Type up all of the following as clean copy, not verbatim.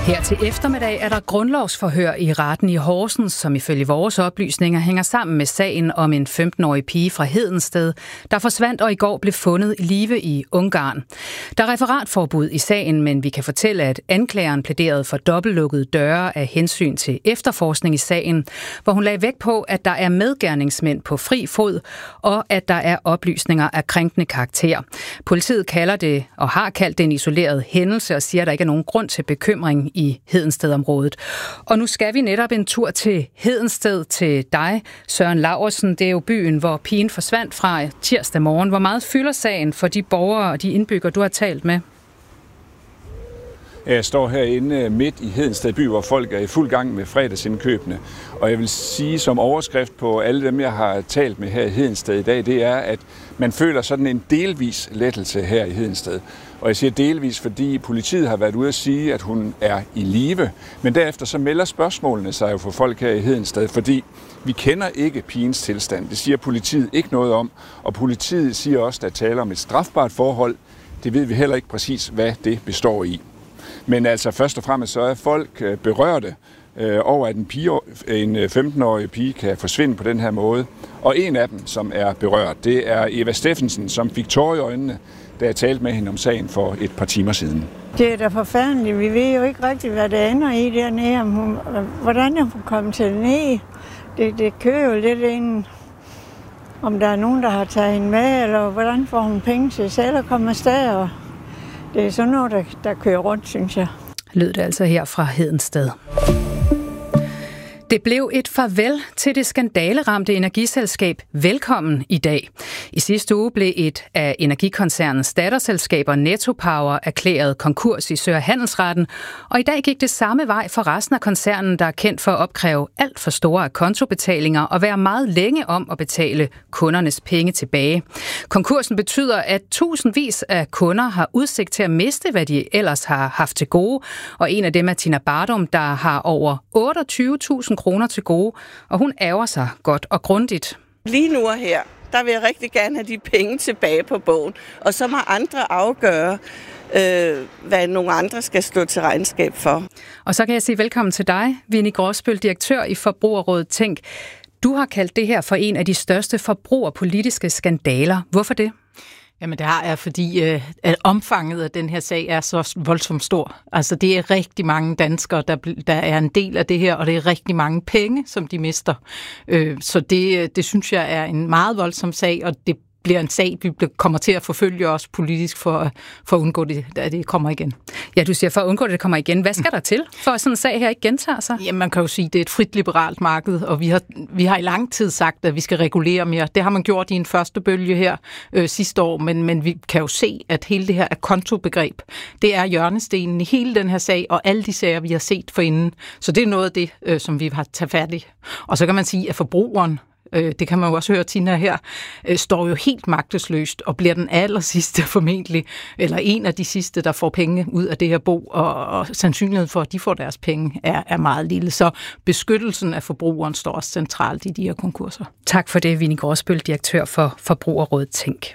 Her til eftermiddag er der grundlovsforhør i retten i Horsens, som ifølge vores oplysninger hænger sammen med sagen om en 15-årig pige fra Hedensted, der forsvandt og i går blev fundet i live i Ungarn. Der er referatforbud i sagen, men vi kan fortælle, at anklageren plæderede for dobbeltlukkede døre af hensyn til efterforskning i sagen, hvor hun lagde vægt på, at der er medgerningsmænd på fri fod, og at der er oplysninger af krænkende karakter. Politiet kalder det, og har kaldt det, en isoleret hændelse, og siger, at der ikke er nogen grund til bekymring i Hedenstedområdet. Og nu skal vi netop en tur til Hedensted til dig, Søren Laursen. Det er jo byen, hvor pigen forsvandt fra tirsdag morgen. Hvor meget fylder sagen for de borgere og de indbyggere, du har talt med? Jeg står herinde midt i Hedensted by, hvor folk er i fuld gang med fredagsindkøbene. Og jeg vil sige som overskrift på alle dem, jeg har talt med her i Hedensted i dag, det er, at man føler sådan en delvis lettelse her i Hedensted. Og jeg siger delvis, fordi politiet har været ude at sige, at hun er i live. Men derefter så melder spørgsmålene sig jo for folk her i Hedensted, fordi vi kender ikke pigens tilstand. Det siger politiet ikke noget om. Og politiet siger også, at der taler om et strafbart forhold. Det ved vi heller ikke præcis, hvad det består i. Men altså først og fremmest så er folk berørte over, at en 15-årig pige kan forsvinde på den her måde. Og en af dem, som er berørt, det er Eva Steffensen, som fik tårer i øjnene, da jeg talte med hende om sagen for et par timer siden. Det er da forfærdeligt. Vi ved jo ikke rigtigt, hvad det ender i dernede. Hvordan er hun kommet til ned? Det kører jo lidt ind, om der er nogen, der har taget hende med, eller hvordan får hun penge til selv at komme afsted. Og det er sådan noget, der kører rundt, synes jeg. Lød det altså her fra Hedensted. Det blev et farvel til det skandaleramte energiselskab Velkommen i dag. I sidste uge blev et af energikoncernens datterselskaber Netto Power erklæret konkurs i Sø- og Handelsretten, og i dag gik det samme vej for resten af koncernen, der er kendt for at opkræve alt for store kontobetalinger og være meget længe om at betale kundernes penge tilbage. Konkursen betyder, at tusindvis af kunder har udsigt til at miste, hvad de ellers har haft til gode, og en af dem er Tina Bardum, der har over 28.000 kroner til gode, og hun ærger sig godt og grundigt. Lige nu og her, der vil jeg rigtig gerne have de penge tilbage på bogen, og så må andre afgøre, hvad nogle andre skal stå til regnskab for. Og så kan jeg sige velkommen til dig, Winnie Gråsbøl, direktør i Forbrugerrådet Tænk. Du har kaldt det her for en af de største forbrugerpolitiske skandaler. Hvorfor det? Jamen det har jeg, fordi at omfanget af den her sag er så voldsomt stor. Altså det er rigtig mange danskere, der er en del af det her, og det er rigtig mange penge, som de mister. Så det synes jeg er en meget voldsom sag, og det bliver en sag, vi kommer til at forfølge os politisk for at undgå det, at det kommer igen. Ja, du siger for at undgå, at det kommer igen. Hvad skal der til, for at sådan en sag her ikke gentager sig? Jamen, man kan jo sige, at det er et frit liberalt marked, og vi har i lang tid sagt, at vi skal regulere mere. Det har man gjort i en første bølge her sidste år, men vi kan jo se, at hele det her kontobegreb, det er hjørnestenen i hele den her sag, og alle de sager, vi har set forinden. Så det er noget af det, som vi har taget fat i. Og så kan man sige, at forbrugeren, det kan man jo også høre, Tina her, står jo helt magtesløst og bliver den allersidste formentlig, eller en af de sidste, der får penge ud af det her bo, og sandsynligheden for, at de får deres penge, er meget lille. Så beskyttelsen af forbrugeren står også centralt i de her konkurser. Tak for det, Winnie Gråsbøl, direktør for Forbrugerrådet Tænk.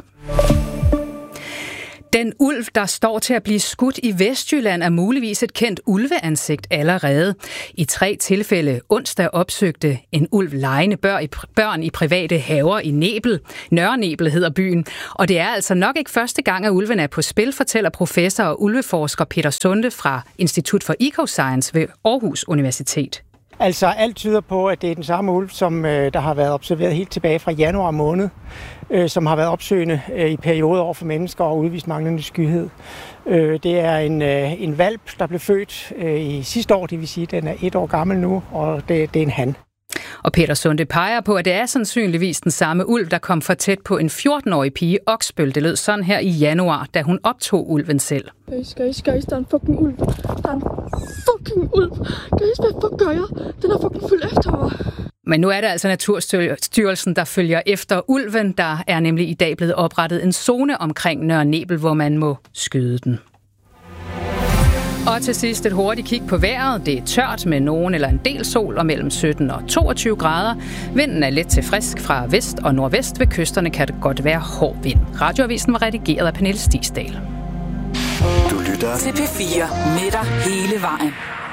Den ulv, der står til at blive skudt i Vestjylland, er muligvis et kendt ulveansigt allerede. I 3 tilfælde onsdag opsøgte en ulv legende børn i private haver i Nebel. Nørre Nebel hedder byen. Og det er altså nok ikke første gang, at ulven er på spil, fortæller professor og ulveforsker Peter Sunde fra Institut for Ecoscience ved Aarhus Universitet. Altså alt tyder på, at det er den samme ulv, som der har været observeret helt tilbage fra januar måned, som har været opsøgende i perioder over for mennesker og udvist manglende skyhed. Det er en hvalp, der blev født i sidste år, det vil sige, at den er 1 år gammel nu, og det er en han. Og Peter Sunde peger på, at det er sandsynligvis den samme ulv, der kom for tæt på en 14-årig pige i Oksbøl. Det lød sådan her i januar, da hun optog ulven selv. Guys, der er en fucking ulv. Der er en fucking ulv. Guys, hvad fuck gør jeg? Den er fucking fuld efter mig. Men nu er det altså Naturstyrelsen, der følger efter ulven. Der er nemlig i dag blevet oprettet en zone omkring Nørre Nebel, hvor man må skyde den. Og til sidst et hurtigt kig på vejret. Det er tørt med nogen eller en del sol og mellem 17 og 22 grader. Vinden er let til frisk fra vest og nordvest. Ved kysterne kan det godt være hård vind. Radioavisen var redigeret af Pernille Stigsdal. Du lytter lytter til P4 med dig hele vejen.